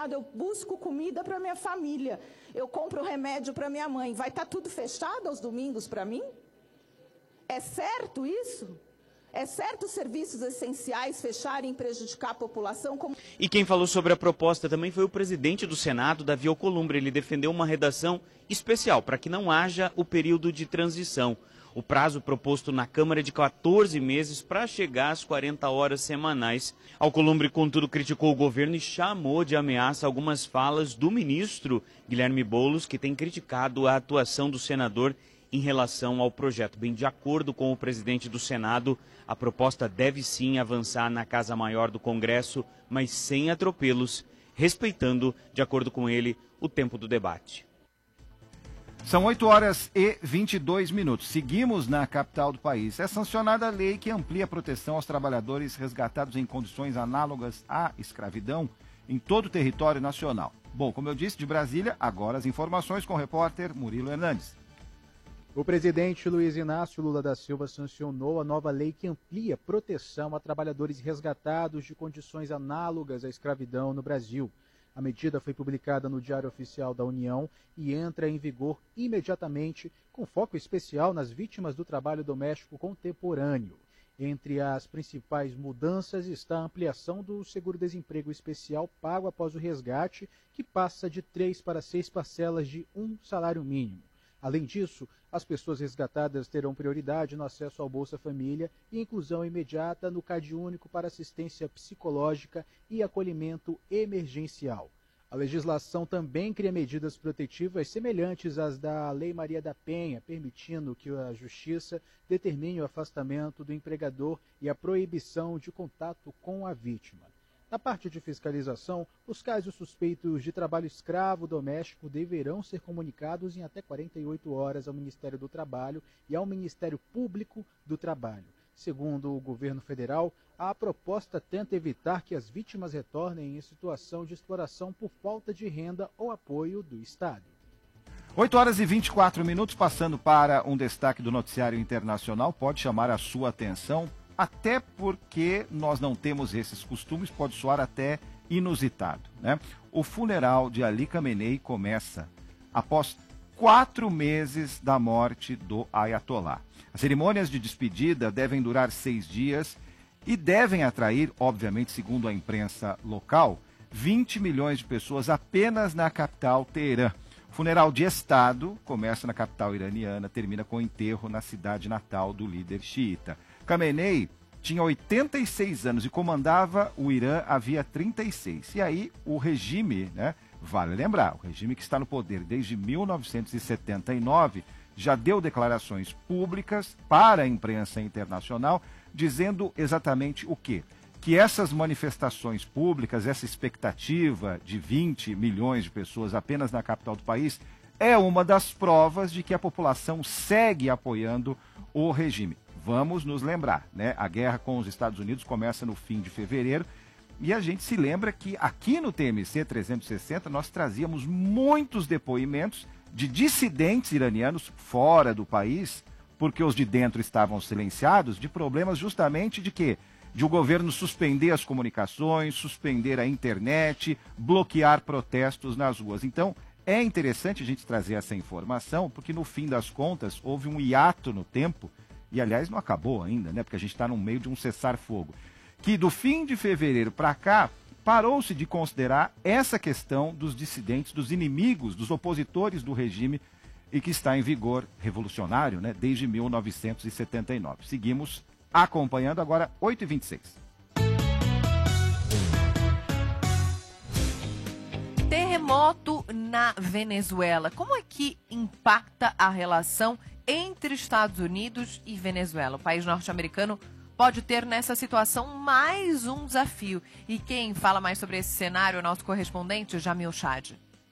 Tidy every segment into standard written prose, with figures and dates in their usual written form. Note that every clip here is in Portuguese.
supermercado, eu busco comida para minha família, eu compro remédio para minha mãe. Vai estar tudo fechado aos domingos para mim? É certo isso? É certo os serviços essenciais fecharem e prejudicar a população? E quem falou sobre a proposta também foi o presidente do Senado, Davi Alcolumbre. Ele defendeu uma redação especial para que não haja o período de transição. O prazo proposto na Câmara é de 14 meses para chegar às 40 horas semanais. Alcolumbre, contudo, criticou o governo e chamou de ameaça algumas falas do ministro Guilherme Boulos, que tem criticado a atuação do senador em relação ao projeto. Bem, de acordo com o presidente do Senado, a proposta deve sim avançar na Casa Maior do Congresso, mas sem atropelos, respeitando, de acordo com ele, o tempo do debate. São 8 horas e 22 minutos. Seguimos na capital do país. É sancionada a lei que amplia a proteção aos trabalhadores resgatados em condições análogas à escravidão em todo o território nacional. Bom, como eu disse, de Brasília, agora as informações com o repórter Murilo Hernandes. O presidente Luiz Inácio Lula da Silva sancionou a nova lei que amplia proteção a trabalhadores resgatados de condições análogas à escravidão no Brasil. A medida foi publicada no Diário Oficial da União e entra em vigor imediatamente, com foco especial nas vítimas do trabalho doméstico contemporâneo. Entre as principais mudanças está a ampliação do seguro-desemprego especial pago após o resgate, que passa de 3 para 6 parcelas de um salário mínimo. Além disso, as pessoas resgatadas terão prioridade no acesso ao Bolsa Família e inclusão imediata no CadÚnico para assistência psicológica e acolhimento emergencial. A legislação também cria medidas protetivas semelhantes às da Lei Maria da Penha, permitindo que a Justiça determine o afastamento do empregador e a proibição de contato com a vítima. Na parte de fiscalização, os casos suspeitos de trabalho escravo doméstico deverão ser comunicados em até 48 horas ao Ministério do Trabalho e ao Ministério Público do Trabalho. Segundo o governo federal, a proposta tenta evitar que as vítimas retornem em situação de exploração por falta de renda ou apoio do Estado. 8 horas e 24 minutos, passando para um destaque do noticiário internacional, pode chamar a sua atenção, até porque nós não temos esses costumes, pode soar até inusitado, né? O funeral de Ali Khamenei começa após 4 meses da morte do Ayatollah. As cerimônias de despedida devem durar 6 dias e devem atrair, obviamente, segundo a imprensa local, 20 milhões de pessoas apenas na capital Teherã. O funeral de Estado começa na capital iraniana, termina com o enterro na cidade natal do líder xiita. Khamenei tinha 86 anos e comandava o Irã havia 36. E aí o regime, né, vale lembrar, o regime que está no poder desde 1979, já deu declarações públicas para a imprensa internacional, dizendo exatamente o quê? Que essas manifestações públicas, essa expectativa de 20 milhões de pessoas apenas na capital do país, é uma das provas de que a população segue apoiando o regime. Vamos nos lembrar, né? A guerra com os Estados Unidos começa no fim de fevereiro e a gente se lembra que aqui no TMC 360 nós trazíamos muitos depoimentos de dissidentes iranianos fora do país, porque os de dentro estavam silenciados, de problemas justamente de quê? De o governo suspender as comunicações, suspender a internet, bloquear protestos nas ruas. Então, é interessante a gente trazer essa informação, porque no fim das contas houve um hiato no tempo, e aliás não acabou ainda, né? Porque a gente está no meio de um cessar-fogo, que do fim de fevereiro para cá, parou-se de considerar essa questão dos dissidentes, dos inimigos, dos opositores do regime, e que está em vigor revolucionário, né? Desde 1979. Seguimos acompanhando agora 8h26. Terremoto na Venezuela. Como é que impacta a relação entre Estados Unidos e Venezuela? O país norte-americano pode ter nessa situação mais um desafio. E quem fala mais sobre esse cenário é o nosso correspondente, Jamil Chad.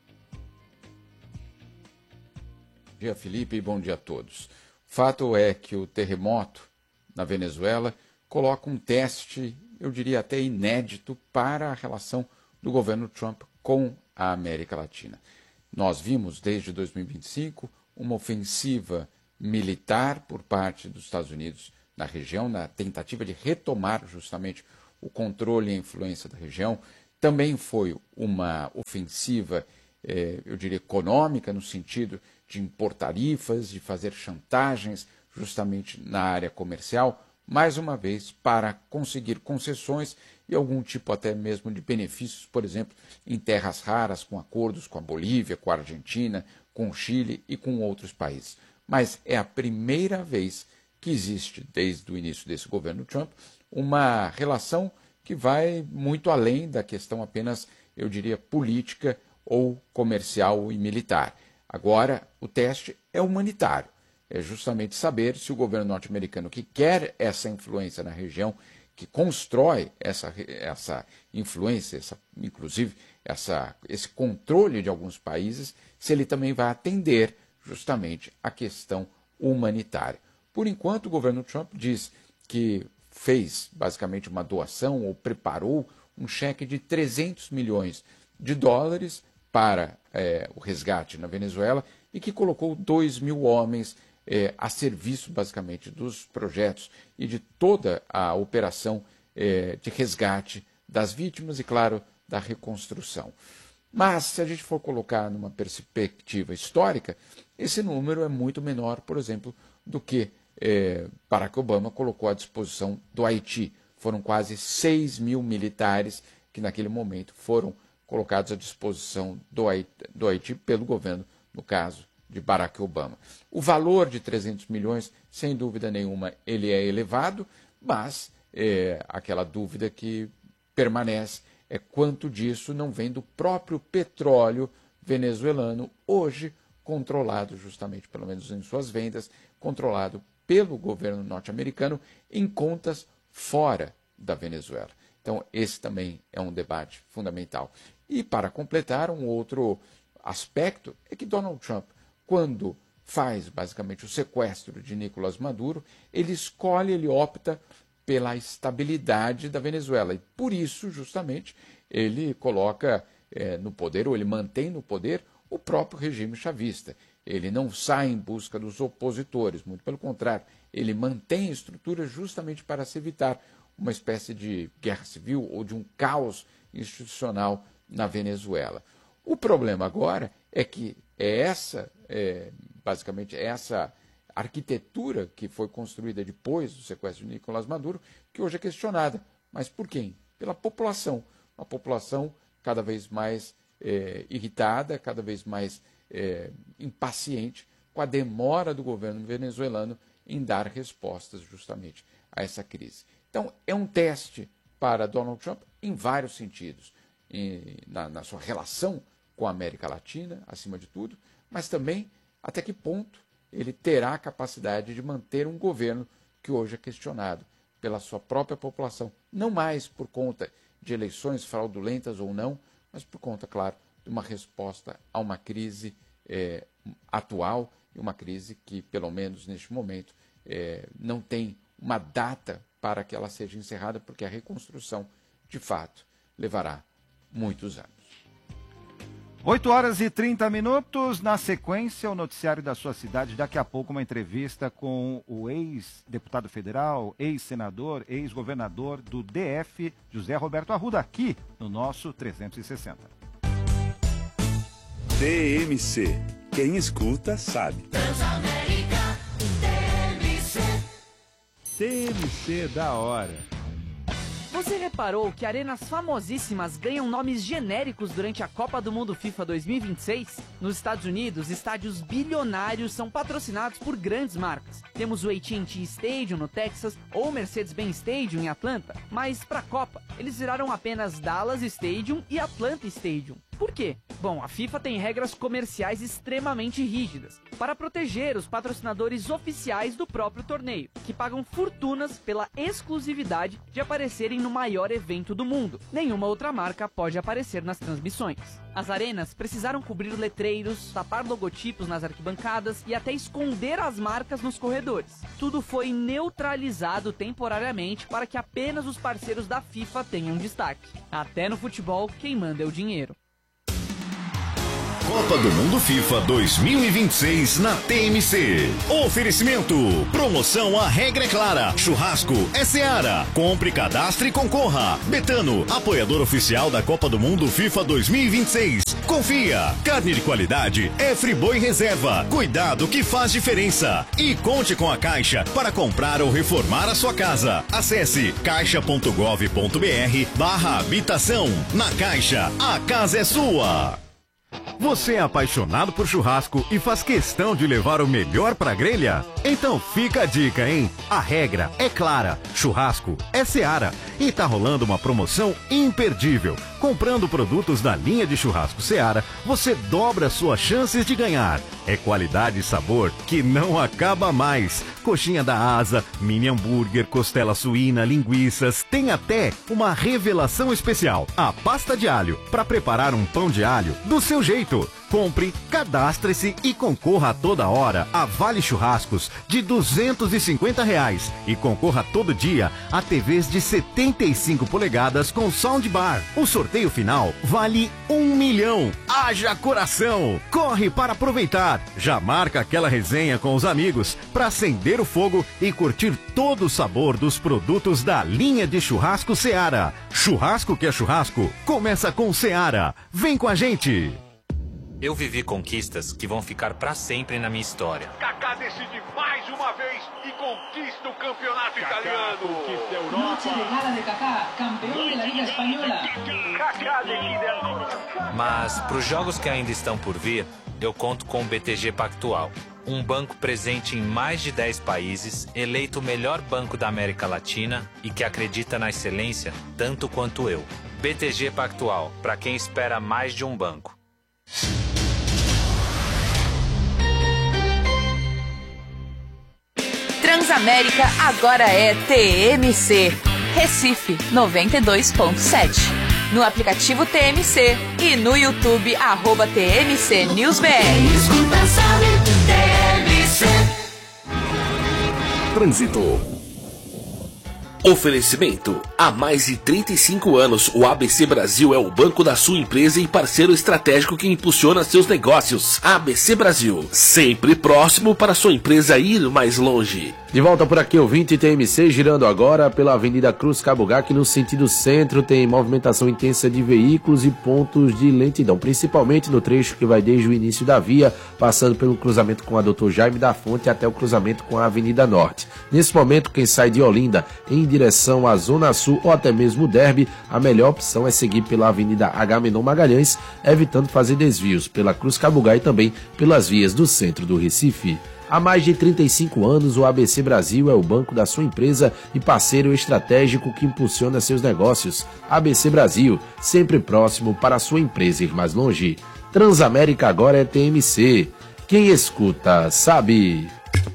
Bom dia, Felipe, e bom dia a todos. Fato é que o terremoto na Venezuela coloca um teste, eu diria até inédito, para a relação do governo Trump com a América Latina. Nós vimos desde 2025 uma ofensiva militar por parte dos Estados Unidos na região, na tentativa de retomar justamente o controle e a influência da região. Também foi uma ofensiva, eu diria, econômica, no sentido de impor tarifas, de fazer chantagens justamente na área comercial, mais uma vez para conseguir concessões e algum tipo até mesmo de benefícios, por exemplo, em terras raras, com acordos com a Bolívia, com a Argentina, com o Chile e com outros países. Mas é a primeira vez que existe, desde o início desse governo Trump, uma relação que vai muito além da questão apenas, eu diria, política ou comercial e militar. Agora, o teste é humanitário. É justamente saber se o governo norte-americano, que quer essa influência na região, que constrói essa influência, inclusive esse controle de alguns países, se ele também vai atender justamente a questão humanitária. Por enquanto, o governo Trump diz que fez basicamente uma doação ou preparou um cheque de 300 milhões de dólares para o resgate na Venezuela e que colocou 2.000 homens a serviço basicamente dos projetos e de toda a operação de resgate das vítimas e, claro, da reconstrução. Mas, se a gente for colocar numa perspectiva histórica, esse número é muito menor, por exemplo, do que Barack Obama colocou à disposição do Haiti. Foram quase 6.000 militares que naquele momento foram colocados à disposição do Haiti pelo governo, no caso de Barack Obama. O valor de 300 milhões, sem dúvida nenhuma, ele é elevado, mas aquela dúvida que permanece é quanto disso não vem do próprio petróleo venezuelano, hoje controlado justamente, pelo menos em suas vendas, controlado pelo governo norte-americano em contas fora da Venezuela. Então, esse também é um debate fundamental. E, para completar, um outro aspecto é que Donald Trump, quando faz basicamente o sequestro de Nicolás Maduro, ele opta pela estabilidade da Venezuela. E por isso, justamente, ele coloca no poder, ou ele mantém no poder, o próprio regime chavista. Ele não sai em busca dos opositores, muito pelo contrário, ele mantém a estrutura justamente para se evitar uma espécie de guerra civil ou de um caos institucional na Venezuela. O problema agora é que basicamente essa arquitetura que foi construída depois do sequestro de Nicolás Maduro, que hoje é questionada. Mas por quem? Pela população. Uma população cada vez mais irritada, cada vez mais impaciente com a demora do governo venezuelano em dar respostas justamente a essa crise. Então, é um teste para Donald Trump em vários sentidos, na sua relação com a América Latina, acima de tudo, mas também até que ponto ele terá a capacidade de manter um governo que hoje é questionado pela sua própria população, não mais por conta de eleições fraudulentas ou não, mas por conta, claro, de uma resposta a uma crise atual e uma crise que, pelo menos neste momento, não tem uma data para que ela seja encerrada, porque a reconstrução, de fato, levará muitos anos. 8h30. Na sequência, o noticiário da sua cidade. Daqui a pouco, uma entrevista com o ex-deputado federal, ex-senador, ex-governador do DF, José Roberto Arruda, aqui no nosso 360. TMC. Quem escuta, sabe. Transamérica, TMC. TMC da hora. Você reparou que arenas famosíssimas ganham nomes genéricos durante a Copa do Mundo FIFA 2026? Nos Estados Unidos, estádios bilionários são patrocinados por grandes marcas. Temos o AT&T Stadium no Texas ou o Mercedes-Benz Stadium em Atlanta. Mas para a Copa, eles viraram apenas Dallas Stadium e Atlanta Stadium. Por quê? Bom, a FIFA tem regras comerciais extremamente rígidas para proteger os patrocinadores oficiais do próprio torneio, que pagam fortunas pela exclusividade de aparecerem no maior evento do mundo. Nenhuma outra marca pode aparecer nas transmissões. As arenas precisaram cobrir letreiros, tapar logotipos nas arquibancadas e até esconder as marcas nos corredores. Tudo foi neutralizado temporariamente para que apenas os parceiros da FIFA tenham destaque. Até no futebol, quem manda é o dinheiro. Copa do Mundo FIFA 2026 na TMC. Oferecimento. Promoção A Regra é Clara. Churrasco é Seara. Compre, cadastre e concorra. Betano, apoiador oficial da Copa do Mundo FIFA 2026. Confia. Carne de qualidade é Friboi Reserva. Cuidado que faz diferença. E conte com a Caixa para comprar ou reformar a sua casa. Acesse caixa.gov.br/habitação. Na Caixa, a casa é sua. Você é apaixonado por churrasco e faz questão de levar o melhor pra grelha? Então fica a dica, hein? A regra é clara. Churrasco é Seara. E tá rolando uma promoção imperdível. Comprando produtos da linha de churrasco Seara, você dobra suas chances de ganhar. É qualidade e sabor que não acaba mais. Coxinha da asa, mini hambúrguer, costela suína, linguiças. Tem até uma revelação especial. A pasta de alho, para preparar um pão de alho do seu jeito. Compre, cadastre-se e concorra a toda hora a Vale Churrascos de R$250 e concorra todo dia a TVs de 75 polegadas com soundbar. O sorteio final vale R$1 milhão. Haja coração! Corre para aproveitar. Já marca aquela resenha com os amigos para acender o fogo e curtir todo o sabor dos produtos da linha de churrasco Seara. Churrasco que é churrasco, começa com Seara. Vem com a gente! Eu vivi conquistas que vão ficar para sempre na minha história. Kaká decide mais uma vez e conquista o campeonato italiano. Conquista a Europa. Noche de gala de Kaká, campeão da Liga Espanhola. Kaká decide a Liga. Mas para os jogos que ainda estão por vir, eu conto com o BTG Pactual. Um banco presente em mais de 10 países, eleito o melhor banco da América Latina e que acredita na excelência tanto quanto eu. BTG Pactual, para quem espera mais de um banco. Transamérica agora é TMC, Recife 92.7. No aplicativo TMC e no YouTube @TMC NewsBR. Escuta, sabe, TMC. Trânsito. Oferecimento. Há mais de 35 anos, o ABC Brasil é o banco da sua empresa e parceiro estratégico que impulsiona seus negócios. ABC Brasil, sempre próximo para sua empresa ir mais longe. De volta por aqui, ouvinte TMC, girando agora pela Avenida Cruz Cabugá, que no sentido centro tem movimentação intensa de veículos e pontos de lentidão, principalmente no trecho que vai desde o início da via, passando pelo cruzamento com a Dr. Jaime da Fonte até o cruzamento com a Avenida Norte. Nesse momento, quem sai de Olinda em direção à Zona Sul ou até mesmo Derby, a melhor opção é seguir pela Avenida Agamenon Magalhães, evitando fazer desvios pela Cruz Cabugá e também pelas vias do centro do Recife. Há mais de 35 anos, o ABC Brasil é o banco da sua empresa e parceiro estratégico que impulsiona seus negócios. ABC Brasil, sempre próximo para a sua empresa ir mais longe. Transamérica agora é TMC. Quem escuta, sabe.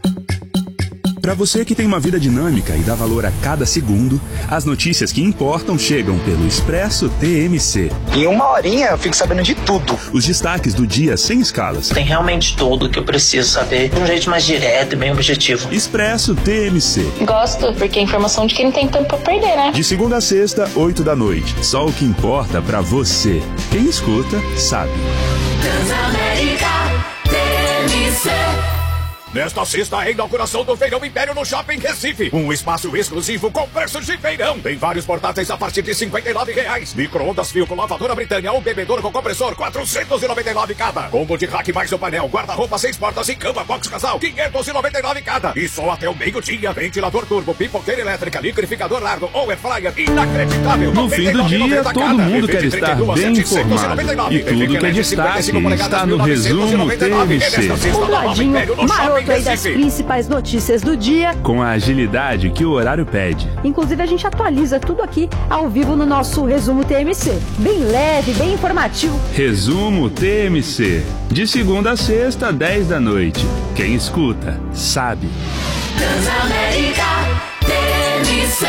Para você que tem uma vida dinâmica e dá valor a cada segundo, as notícias que importam chegam pelo Expresso TMC. Em uma horinha eu fico sabendo de tudo. Os destaques do dia sem escalas. Tem realmente tudo o que eu preciso saber de um jeito mais direto e bem objetivo. Expresso TMC. Gosto, porque é informação de quem não tem tempo pra perder, né? De segunda a sexta, 8 da noite. Só o que importa pra você. Quem escuta, sabe. Transamérica TMC. Nesta sexta, a inauguração do Feirão Império no Shopping Recife. Um espaço exclusivo com preços de feirão. Tem vários portáteis a partir de R$59. Micro-ondas fio com lavadora Britânia ou bebedouro com compressor, R$499 cada. Combo de rack mais o painel, guarda-roupa 6 portas e cama box casal, R$599 cada. E só até o meio-dia, ventilador turbo, pipoqueira elétrica, liquidificador largo ou air fryer inacreditável. No fim do dia, todo mundo quer estar bem informado. E tudo que é destaque está no resumo TMC. Um ladinho maroto aí das principais notícias do dia, com a agilidade que o horário pede. Inclusive a gente atualiza tudo aqui ao vivo no nosso Resumo TMC. Bem leve, bem informativo. Resumo TMC. De segunda a sexta, 10 da noite. Quem escuta, sabe. Transamérica TMC.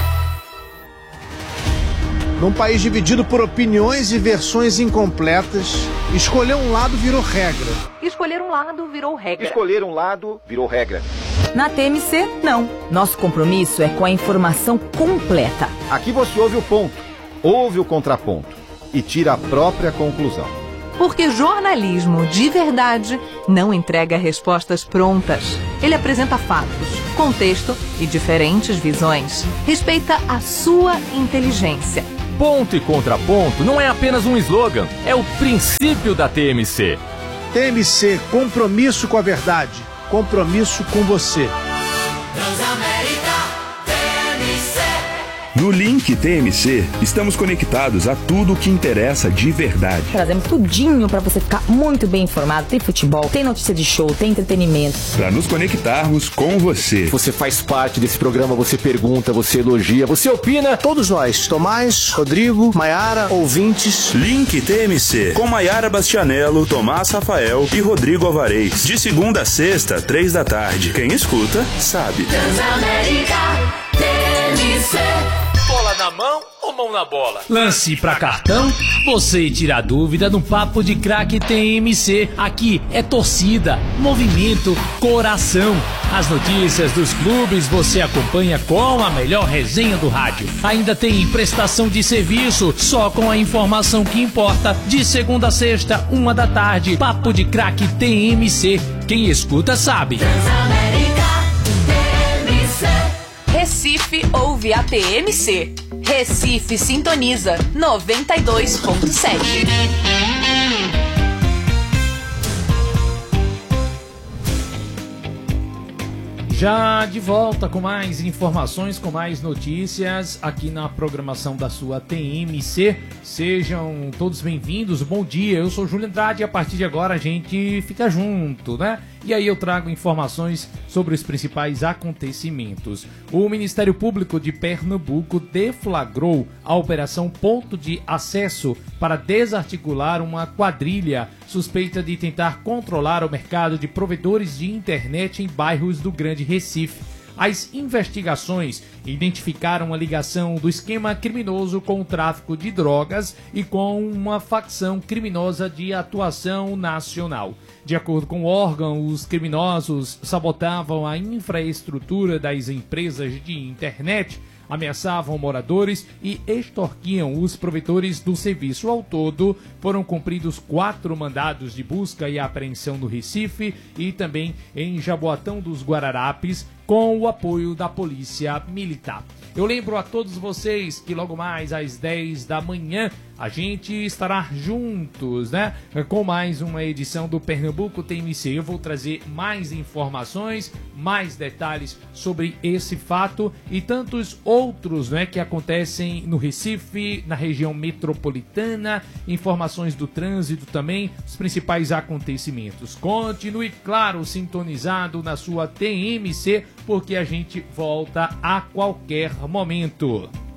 Num país dividido por opiniões e versões incompletas, escolher um lado virou regra. Escolher um lado virou regra. Escolher um lado virou regra. Na TMC, não. Nosso compromisso é com a informação completa. Aqui você ouve o ponto, ouve o contraponto e tira a própria conclusão. Porque jornalismo de verdade não entrega respostas prontas. Ele apresenta fatos, contexto e diferentes visões. Respeita a sua inteligência. Ponto e contraponto não é apenas um slogan, é o princípio da TMC. TMC, compromisso com a verdade, compromisso com você. No Link TMC, estamos conectados a tudo o que interessa de verdade. Trazemos tudinho para você ficar muito bem informado. Tem futebol, tem notícia de show, tem entretenimento. Para nos conectarmos com você. Você faz parte desse programa, você pergunta, você elogia, você opina. Todos nós, Tomás, Rodrigo, Maiara, ouvintes. Link TMC, com Maiara Bastianello, Tomás Rafael e Rodrigo Alvarez. De segunda a sexta, 3 da tarde. Quem escuta, sabe. Transamérica TMC. Bola na mão ou mão na bola? Lance pra cartão, você tira a dúvida no Papo de Craque TMC. Aqui é torcida, movimento, coração. As notícias dos clubes você acompanha com a melhor resenha do rádio. Ainda tem prestação de serviço, só com a informação que importa. De segunda a sexta, 1 da tarde, Papo de Craque TMC. Quem escuta sabe. Transamérica TMC. Recife ouve a TMC. Recife sintoniza 92.7. Já de volta com mais informações, com mais notícias aqui na programação da sua TMC. Sejam todos bem-vindos, bom dia, eu sou Júlio Andrade e a partir de agora a gente fica junto, né? E aí eu trago informações sobre os principais acontecimentos. O Ministério Público de Pernambuco deflagrou a Operação Ponto de Acesso para desarticular uma quadrilha suspeita de tentar controlar o mercado de provedores de internet em bairros do Grande Recife. As investigações identificaram uma ligação do esquema criminoso com o tráfico de drogas e com uma facção criminosa de atuação nacional. De acordo com o órgão, os criminosos sabotavam a infraestrutura das empresas de internet, ameaçavam moradores e extorquiam os provedores do serviço. Ao todo, foram cumpridos 4 mandados de busca e apreensão no Recife e também em Jaboatão dos Guararapes, com o apoio da Polícia Militar. Eu lembro a todos vocês que logo mais às 10 da manhã a gente estará juntos, né? Com mais uma edição do Pernambuco TMC. Eu vou trazer mais informações, mais detalhes sobre esse fato e tantos outros, né, que acontecem no Recife, na região metropolitana, informações do trânsito também, os principais acontecimentos. Continue, claro, sintonizado na sua TMC, porque a gente volta a qualquer momento.